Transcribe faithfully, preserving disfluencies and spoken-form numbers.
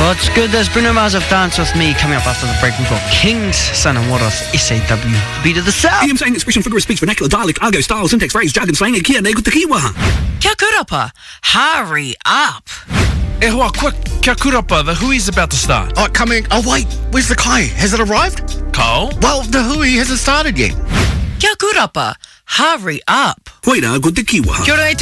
What's good? There's Bruno Mars of Dance With Me. Coming up after the break, we've got King's Son and What of S A W, Beat of the South. Ian saying expression, figure of speech, vernacular, dialect, argot, style, syntax, phrase, jargon, slang, and kia nego te kiwa. Kia kurapa, hurry up. E hoa, quick, kia kurapa, the hui is about to start. Oh, coming. Oh, wait, where's the kai? Has it arrived? Cole? Well, the hui hasn't started yet. Kia kurapa, hurry up. Hoira, ko te kiwa. Kia ora,